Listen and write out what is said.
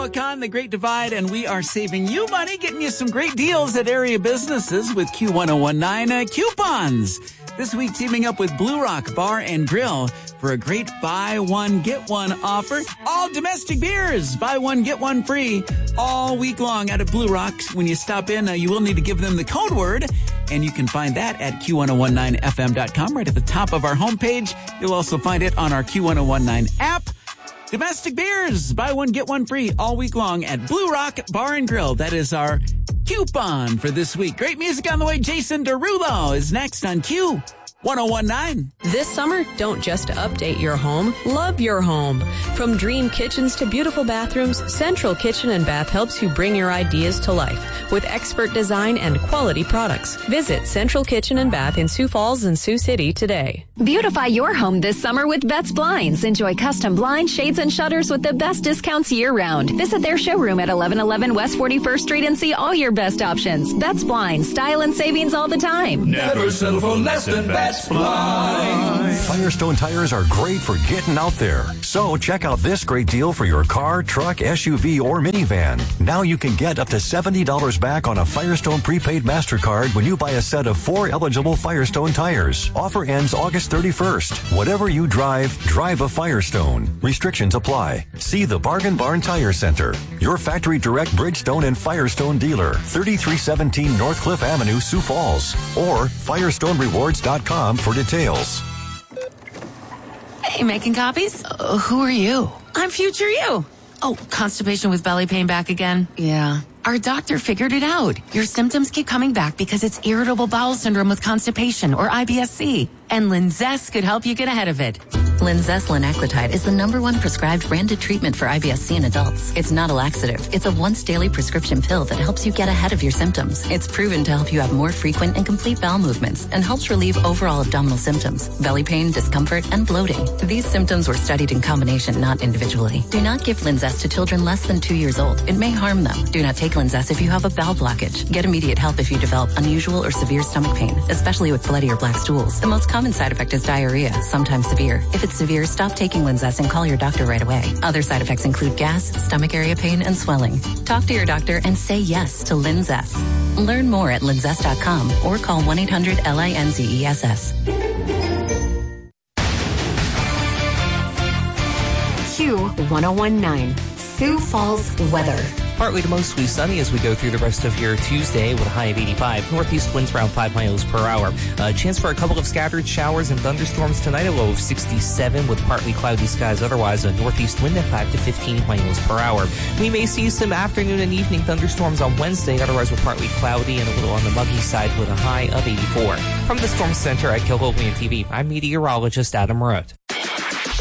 Tehuacan, the Great Divide, and we are saving you money, getting you some great deals at area businesses with Q1019 coupons. This week, teaming up with Blue Rock Bar and Grill for a great buy one, get one offer. All domestic beers, buy one, get one free all week long out at Blue Rock. When you stop in, you will need to give them the code word, and you can find that at Q1019FM.com right at the top of our homepage. You'll also find it on our Q1019 app. Domestic beers, buy one, get one free all week long at Blue Rock Bar and Grill. That is our coupon for this week. Great music on the way. Jason Derulo is next on Q1019. This summer, don't just update your home, love your home. From dream kitchens to beautiful bathrooms, Central Kitchen and Bath helps you bring your ideas to life with expert design and quality products. Visit Central Kitchen and Bath in Sioux Falls and Sioux City today. Beautify your home this summer with Betts Blinds. Enjoy custom blinds, shades, and shutters with the best discounts year-round. Visit their showroom at 1111 West 41st Street and see all your best options. Betts Blinds, style and savings all the time. Never settle for less than Betts Blinds. Firestone tires are great for getting out there. So check out this great deal for your car, truck, SUV, or minivan. Now you can get up to $70 back on a Firestone prepaid MasterCard when you buy a set of 4 eligible Firestone tires. Offer ends August 31st. Whatever you drive, drive a Firestone. Restrictions apply. See the Bargain Barn Tire Center, your factory direct Bridgestone and Firestone dealer, 3317 North Cliff Avenue, Sioux Falls, or FirestoneRewards.com for details. Hey, making copies? Who are you? I'm future you. Oh, constipation with belly pain back again? Yeah. Our doctor figured it out. Your symptoms keep coming back because it's irritable bowel syndrome with constipation, or IBS-C. And Linzess could help you get ahead of it. Linzess linaclotide is the #1 prescribed branded treatment for IBS-C in adults. It's not a laxative. It's a once daily prescription pill that helps you get ahead of your symptoms. It's proven to help you have more frequent and complete bowel movements and helps relieve overall abdominal symptoms, belly pain, discomfort, and bloating. These symptoms were studied in combination, not individually. Do not give Linzess to children less than 2 years old. It may harm them. Do not take Linzess if you have a bowel blockage. Get immediate help if you develop unusual or severe stomach pain, especially with bloody or black stools. The most common side effect is diarrhea, sometimes severe. If it's severe, stop taking Linzess and call your doctor right away. Other side effects include gas, stomach area pain, and swelling. Talk to your doctor and say yes to Linzess. Learn more at linzess.com or call 1-800-LINZESS. Q1019, Sioux Falls weather. Partly to mostly sunny as we go through the rest of your Tuesday with a high of 85. Northeast winds around 5 miles per hour. Chance for a couple of scattered showers and thunderstorms tonight, a low of 67 with partly cloudy skies. Otherwise, a northeast wind at 5 to 15 miles per hour. We may see some afternoon and evening thunderstorms on Wednesday. Otherwise, we're partly cloudy and a little on the muggy side with a high of 84. From the Storm Center at Kilhoolian TV, I'm meteorologist Adam Roth.